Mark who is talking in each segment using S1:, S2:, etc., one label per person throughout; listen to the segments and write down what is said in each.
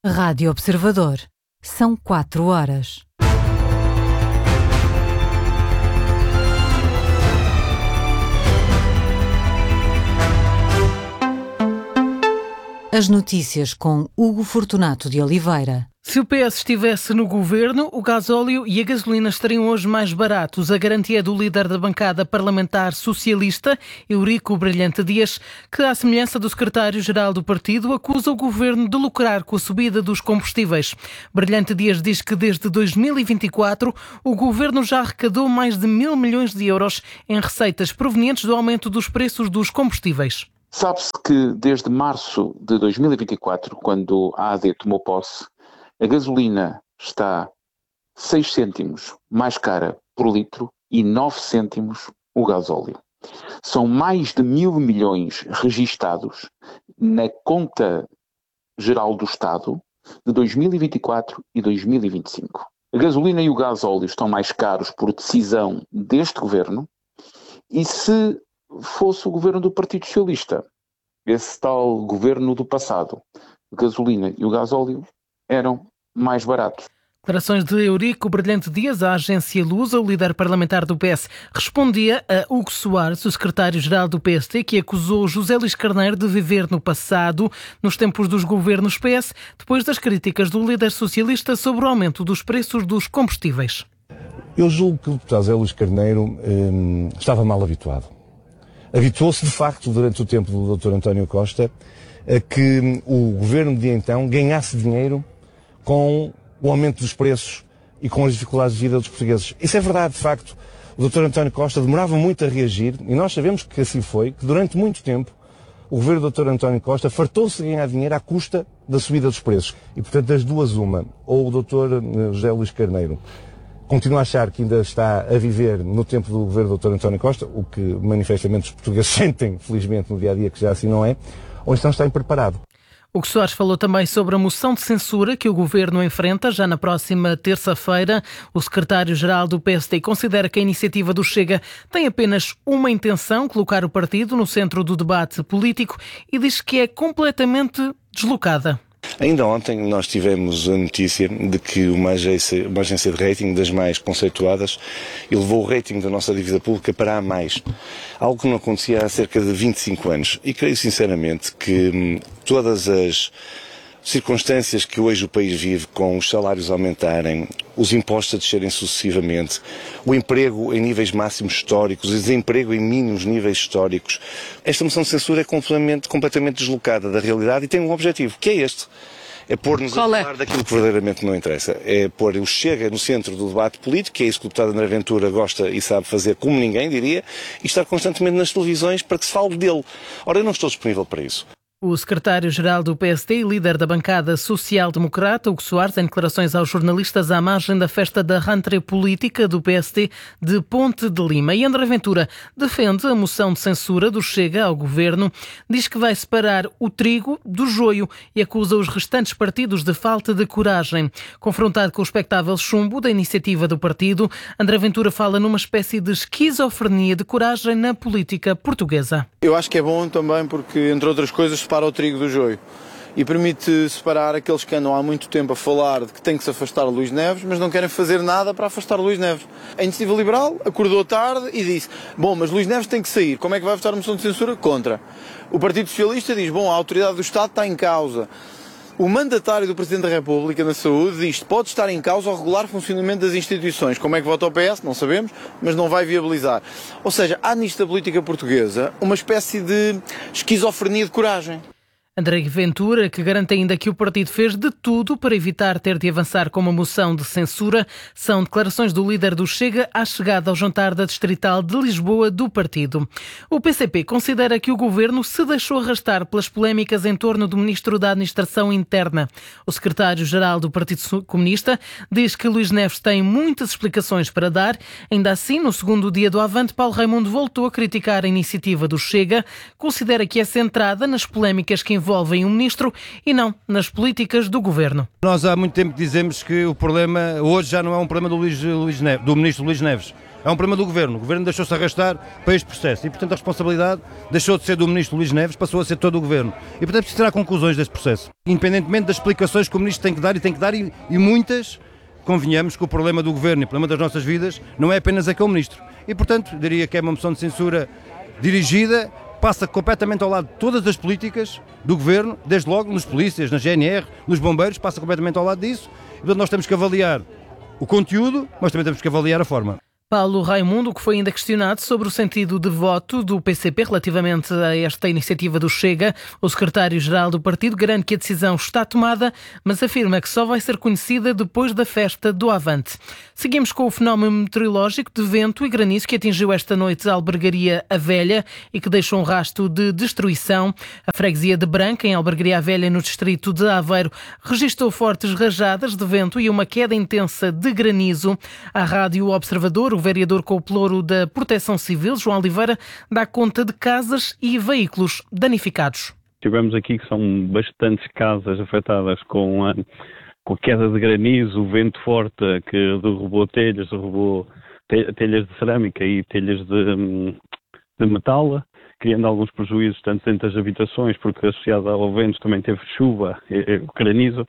S1: Rádio Observador. São 4 horas. As notícias com Hugo Fortunato de Oliveira.
S2: Se o PS estivesse no governo, o gasóleo e a gasolina estariam hoje mais baratos. A garantia é do líder da bancada parlamentar socialista, Eurico Brilhante Dias, que, à semelhança do secretário-geral do partido, acusa o governo de lucrar com a subida dos combustíveis. Brilhante Dias diz que desde 2024 o governo já arrecadou mais de 1.000 milhões de euros em receitas provenientes do aumento dos preços dos combustíveis.
S3: Sabe-se que desde março de 2024, quando a AD tomou posse, a gasolina está 6 cêntimos mais cara por litro e 9 cêntimos o gasóleo. São mais de 1.000 milhões registados na conta geral do Estado de 2024 e 2025. A gasolina e o gasóleo estão mais caros por decisão deste governo, e se fosse o governo do Partido Socialista, esse tal governo do passado, a gasolina e o gasóleo eram mais baratos.
S2: Declarações de Eurico Brilhante Dias à agência Lusa. O líder parlamentar do PS respondia a Hugo Soares, o secretário-geral do PST, que acusou José Luís Carneiro de viver no passado, nos tempos dos governos PS, depois das críticas do líder socialista sobre o aumento dos preços dos combustíveis.
S4: Eu julgo que o deputado José Luís Carneiro estava mal habituado. Habituou-se, de facto, durante o tempo do Dr. António Costa, a que o governo de então ganhasse dinheiro com o aumento dos preços e com as dificuldades de vida dos portugueses. Isso é verdade, de facto. O Dr. António Costa demorava muito a reagir, e nós sabemos que assim foi, que durante muito tempo o governo do Dr. António Costa fartou-se de ganhar dinheiro à custa da subida dos preços. E, portanto, das duas uma. Ou o Dr. José Luís Carneiro continua a achar que ainda está a viver no tempo do governo do Dr. António Costa, o que manifestamente os portugueses sentem, felizmente, no dia-a-dia, que já assim não é, ou então está impreparado.
S2: Hugo Soares falou também sobre a moção de censura que o governo enfrenta já na próxima terça-feira. O secretário-geral do PSD considera que a iniciativa do Chega tem apenas uma intenção, colocar o partido no centro do debate político, e diz que é completamente deslocada.
S5: Ainda ontem nós tivemos a notícia de que uma agência de rating das mais conceituadas elevou o rating da nossa dívida pública para A+, algo que não acontecia há cerca de 25 anos. E creio sinceramente que todas as circunstâncias que hoje o país vive, com os salários a aumentarem, os impostos a descerem sucessivamente, o emprego em níveis máximos históricos, o desemprego em mínimos níveis históricos, esta moção de censura é completamente deslocada da realidade e tem um objetivo, que é este. É pôr-nos a falar daquilo que verdadeiramente não interessa. É pôr o Chega no centro do debate político, que é isso que o deputado André Ventura gosta e sabe fazer como ninguém, diria, e estar constantemente nas televisões para que se fale dele. Ora, eu não estou disponível para isso.
S2: O secretário-geral do PSD e líder da bancada social-democrata, Hugo Soares, em declarações aos jornalistas à margem da festa da rentrée política do PSD de Ponte de Lima. E André Ventura defende a moção de censura do Chega ao governo, diz que vai separar o trigo do joio e acusa os restantes partidos de falta de coragem. Confrontado com o expectável chumbo da iniciativa do partido, André Ventura fala numa espécie de esquizofrenia de coragem na política portuguesa.
S6: Eu acho que é bom também porque, entre outras coisas, separa o trigo do joio e permite separar aqueles que andam há muito tempo a falar de que tem que se afastar o Luís Neves, mas não querem fazer nada para afastar o Luís Neves. A Iniciativa Liberal acordou tarde e disse: bom, mas Luís Neves tem que sair, como é que vai votar a moção de censura? Contra. O Partido Socialista diz: bom, a autoridade do Estado está em causa. O mandatário do Presidente da República na saúde diz que pode estar em causa o regular funcionamento das instituições. Como é que vota o PS? Não sabemos, mas não vai viabilizar. Ou seja, há nisto da política portuguesa uma espécie de esquizofrenia de coragem.
S2: André Ventura, que garante ainda que o partido fez de tudo para evitar ter de avançar com uma moção de censura, são declarações do líder do Chega à chegada ao jantar da Distrital de Lisboa do partido. O PCP considera que o governo se deixou arrastar pelas polémicas em torno do ministro da Administração Interna. O secretário-geral do Partido Comunista diz que Luís Neves tem muitas explicações para dar. Ainda assim, no segundo dia do Avante, Paulo Raimundo voltou a criticar a iniciativa do Chega, considera que é centrada nas polémicas que envolvem o ministro e não nas políticas do governo.
S7: Nós há muito tempo dizemos que o problema hoje já não é um problema do ministro Luís Neves. É um problema do Governo. O Governo deixou-se arrastar para este processo e, portanto, a responsabilidade deixou de ser do Ministro Luís Neves, passou a ser todo o Governo. E, portanto, preciso tirar conclusões deste processo. Independentemente das explicações que o Ministro tem que dar e muitas, convenhamos que o problema do Governo e o problema das nossas vidas não é apenas aquele Ministro. E, portanto, diria que é uma moção de censura dirigida, passa completamente ao lado de todas as políticas do Governo, desde logo nos polícias, na GNR, nos bombeiros, passa completamente ao lado disso. E, portanto, nós temos que avaliar o conteúdo, mas também temos que avaliar a forma.
S2: Paulo Raimundo, que foi ainda questionado sobre o sentido de voto do PCP relativamente a esta iniciativa do Chega, o secretário-geral do partido garante que a decisão está tomada, mas afirma que só vai ser conhecida depois da festa do Avante. Seguimos com o fenómeno meteorológico de vento e granizo que atingiu esta noite a Albergaria a Velha e que deixou um rastro de destruição. A freguesia de Branca, em Albergaria a Velha, no distrito de Aveiro, registrou fortes rajadas de vento e uma queda intensa de granizo. A Rádio Observador, o vereador com o pelouro da Proteção Civil, João Oliveira, dá conta de casas e veículos danificados.
S8: Tivemos aqui que são bastantes casas afetadas com a queda de granizo, o vento forte que derrubou telhas de cerâmica e telhas de metal, criando alguns prejuízos tanto dentro das habitações, porque associado ao vento também teve chuva, granizo.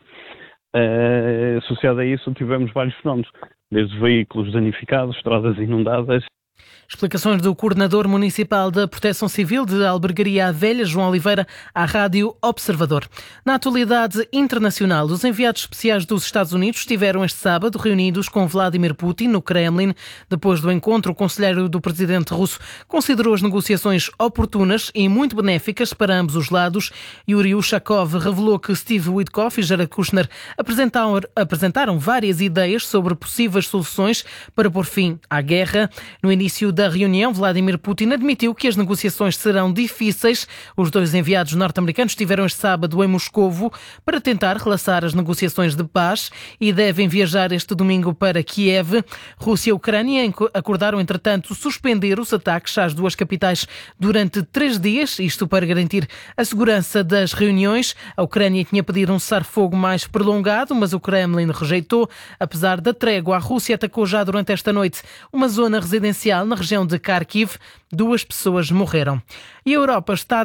S8: Associado a isso tivemos vários fenómenos, desde veículos danificados, estradas inundadas.
S2: Explicações do coordenador municipal da Proteção Civil de Albergaria a Velha, João Oliveira, à Rádio Observador. Na atualidade internacional, os enviados especiais dos Estados Unidos estiveram este sábado reunidos com Vladimir Putin no Kremlin. Depois do encontro, o conselheiro do presidente russo considerou as negociações oportunas e muito benéficas para ambos os lados. Yuri Ushakov revelou que Steve Witkoff e Jared Kushner apresentaram várias ideias sobre possíveis soluções para pôr fim à guerra. No início da reunião, Vladimir Putin admitiu que as negociações serão difíceis. Os dois enviados norte-americanos estiveram este sábado em Moscovo para tentar relançar as negociações de paz e devem viajar este domingo para Kiev. Rússia e Ucrânia acordaram, entretanto, suspender os ataques às duas capitais durante 3 dias, isto para garantir a segurança das reuniões. A Ucrânia tinha pedido um cessar-fogo mais prolongado, mas o Kremlin rejeitou. Apesar da trégua, a Rússia atacou já durante esta noite uma zona residencial na região de Kharkiv. 2 pessoas morreram. E a Europa está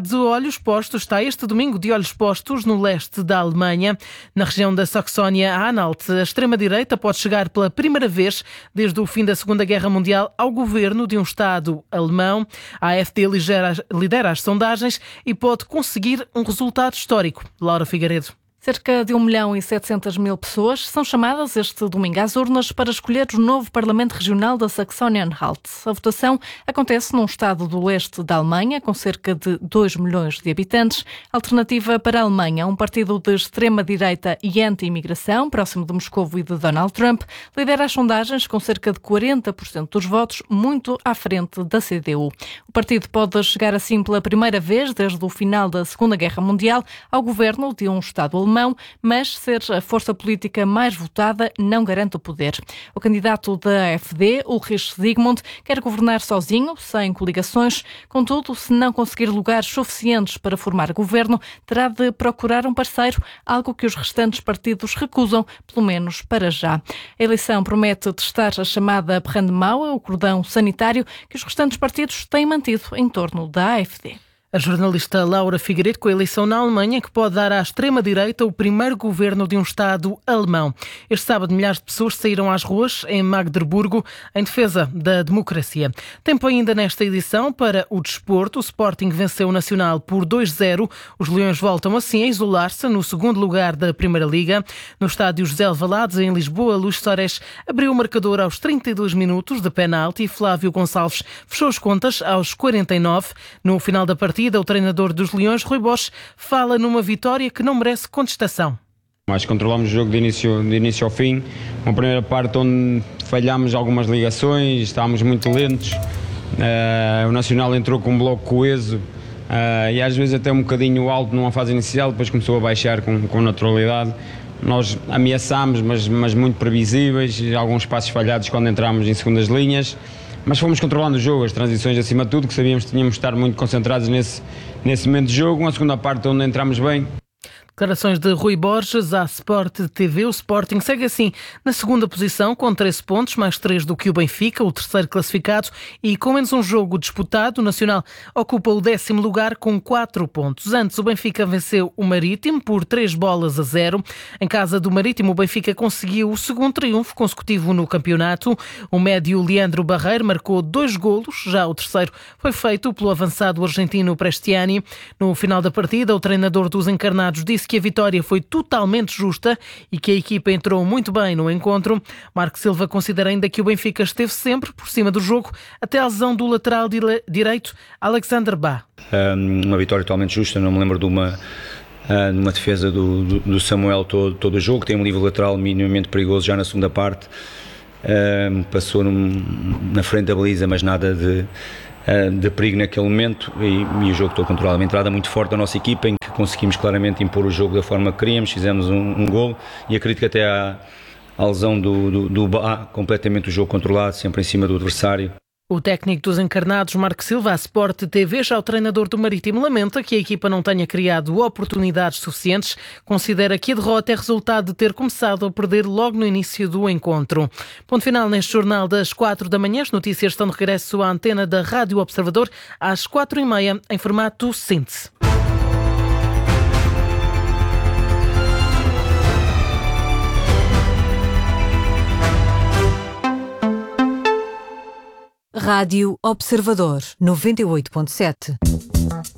S2: este domingo de olhos postos no leste da Alemanha. Na região da Saxónia-Anhalt, a extrema-direita pode chegar pela primeira vez desde o fim da Segunda Guerra Mundial ao governo de um Estado alemão. A AfD lidera as sondagens e pode conseguir um resultado histórico. Laura Figueiredo.
S9: Cerca de 1.700.000 pessoas são chamadas este domingo às urnas para escolher o novo Parlamento Regional da Saxónia-Anhalt. A votação acontece num estado do leste da Alemanha, com cerca de 2 milhões de habitantes. Alternativa para a Alemanha, um partido de extrema-direita e anti-imigração, próximo de Moscovo e de Donald Trump, lidera as sondagens com cerca de 40% dos votos, muito à frente da CDU. O partido pode chegar assim pela primeira vez desde o final da Segunda Guerra Mundial ao governo de um Estado alemão, mas ser a força política mais votada não garante o poder. O candidato da AfD, Ulrich Zygmunt, quer governar sozinho, sem coligações. Contudo, se não conseguir lugares suficientes para formar governo, terá de procurar um parceiro, algo que os restantes partidos recusam, pelo menos para já. A eleição promete testar a chamada Brandmauer, o cordão sanitário, que os restantes partidos têm mantido em torno da AfD.
S2: A jornalista Laura Figueiredo com a eleição na Alemanha que pode dar à extrema-direita o primeiro governo de um Estado alemão. Este sábado, milhares de pessoas saíram às ruas em Magdeburgo em defesa da democracia. Tempo ainda nesta edição para o desporto. O Sporting venceu o Nacional por 2-0. Os Leões voltam assim a isolar-se no segundo lugar da Primeira Liga. No estádio José Alvalade, em Lisboa, Luís Soares abriu o marcador aos 32 minutos de penalti e Flávio Gonçalves fechou as contas aos 49. No final da partida, o treinador dos Leões, Rui Bosch, fala numa vitória que não merece contestação.
S10: Acho que controlámos o jogo de início ao fim. Uma primeira parte onde falhámos algumas ligações, estávamos muito lentos. O Nacional entrou com um bloco coeso e às vezes até um bocadinho alto numa fase inicial, depois começou a baixar com naturalidade. Nós ameaçámos, mas muito previsíveis, alguns passos falhados quando entramos em segundas linhas. Mas fomos controlando o jogo, as transições acima de tudo, que sabíamos que tínhamos de estar muito concentrados nesse momento de jogo. Uma segunda parte onde entramos bem.
S2: Declarações de Rui Borges à Sport TV. O Sporting segue assim na segunda posição com 13 pontos, mais 3 do que o Benfica, o terceiro classificado, e com menos um jogo disputado, o Nacional ocupa o 10º lugar com 4 pontos. Antes, o Benfica venceu o Marítimo por 3-0. Em casa do Marítimo, o Benfica conseguiu o segundo triunfo consecutivo no campeonato. O médio Leandro Barreiro marcou 2 golos, já o terceiro foi feito pelo avançado argentino Prestiani. No final da partida, o treinador dos encarnados disse que a vitória foi totalmente justa e que a equipa entrou muito bem no encontro. Marco Silva considera ainda que o Benfica esteve sempre por cima do jogo, até a lesão do lateral direito Alexander Bá.
S11: Uma vitória totalmente justa, não me lembro de uma defesa do Samuel todo o jogo. Tem um nível lateral minimamente perigoso já na segunda parte, passou na frente da baliza, mas nada de perigo naquele momento, e o jogo todo controlado. Uma entrada muito forte da nossa equipa, em que conseguimos claramente impor o jogo da forma que queríamos, fizemos um golo, e acredito que até a lesão do Bá, completamente o jogo controlado, sempre em cima do adversário.
S2: O técnico dos encarnados, Marco Silva, à Sport TV, já o treinador do Marítimo, lamenta que a equipa não tenha criado oportunidades suficientes. Considera que a derrota é resultado de ter começado a perder logo no início do encontro. Ponto final neste jornal das 4 da manhã. As notícias estão de regresso à antena da Rádio Observador às 4h30 em formato síntese.
S1: Rádio Observador 98.7.